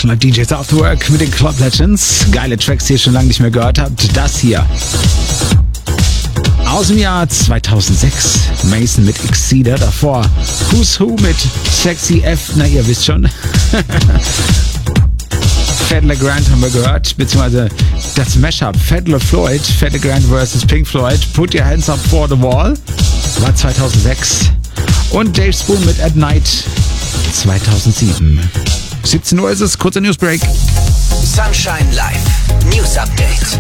Live DJs After Work mit den Club Legends. Geile Tracks, die ihr schon lange nicht mehr gehört habt. Das hier. Aus dem Jahr 2006. Mason mit Exceeder. Davor Who's Who mit Sexy F. Na, ihr wisst schon. Fat LeGrand haben wir gehört, beziehungsweise das Mashup Fat LeFloid, Fat LeGrand vs. Pink Floyd, Put Your Hands Up for the Wall, war 2006. Und Dave Spoon mit At Night 2007. 17 Uhr ist es, kurzer Newsbreak. Sunshine Live, News Update.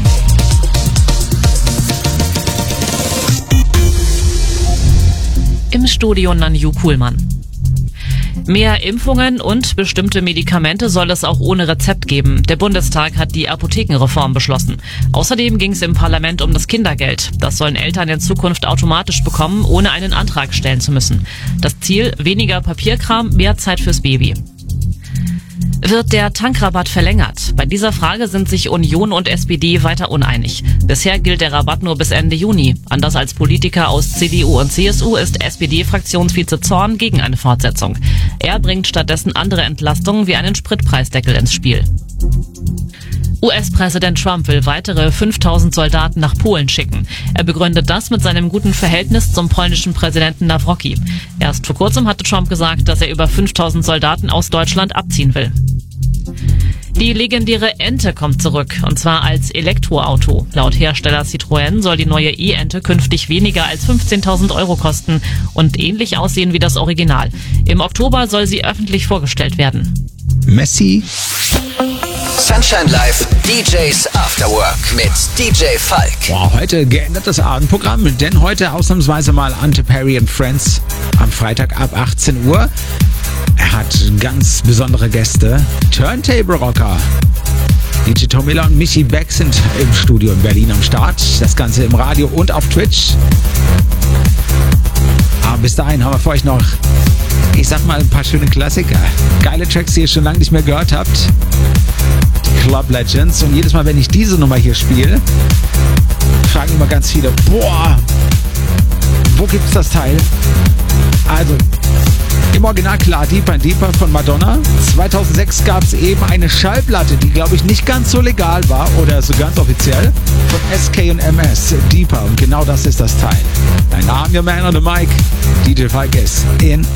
Im Studio Nanju Kuhlmann. Mehr Impfungen und bestimmte Medikamente soll es auch ohne Rezept geben. Der Bundestag hat die Apothekenreform beschlossen. Außerdem ging es im Parlament um das Kindergeld. Das sollen Eltern in Zukunft automatisch bekommen, ohne einen Antrag stellen zu müssen. Das Ziel: weniger Papierkram, mehr Zeit fürs Baby. Wird der Tankrabatt verlängert? Bei dieser Frage sind sich Union und SPD weiter uneinig. Bisher gilt der Rabatt nur bis Ende Juni. Anders als Politiker aus CDU und CSU ist SPD-Fraktionsvize Zorn gegen eine Fortsetzung. Er bringt stattdessen andere Entlastungen wie einen Spritpreisdeckel ins Spiel. US-Präsident Trump will weitere 5000 Soldaten nach Polen schicken. Er begründet das mit seinem guten Verhältnis zum polnischen Präsidenten Nawrocki. Erst vor kurzem hatte Trump gesagt, dass er über 5000 Soldaten aus Deutschland abziehen will. Die legendäre Ente kommt zurück, und zwar als Elektroauto. Laut Hersteller Citroën soll die neue E-Ente künftig weniger als 15.000 € kosten und ähnlich aussehen wie das Original. Im Oktober soll sie öffentlich vorgestellt werden. Messi. Sunshine Live, DJs After Work mit DJ Falk. Wow, heute geändertes Abendprogramm, denn heute ausnahmsweise mal Ante Perry and Friends am Freitag ab 18 Uhr. Er hat ganz besondere Gäste. Turntable Rocker. DJ Tomilla und Michi Beck sind im Studio in Berlin am Start. Das Ganze im Radio und auf Twitch. Aber bis dahin haben wir für euch noch, ich sag mal, ein paar schöne Klassiker. Geile Tracks, die ihr schon lange nicht mehr gehört habt. Club Legends. Und jedes Mal, wenn ich diese Nummer hier spiele, fragen immer ganz viele: Boah, wo gibt's das Teil? Also, im Original klar, Deeper and Deeper von Madonna. 2006 gab es eben eine Schallplatte, die, glaube ich, nicht ganz so legal war oder so ganz offiziell, von SK und MS, Deeper. Und genau das ist das Teil. Dein Name, your man on the mic, DJ Falk ist in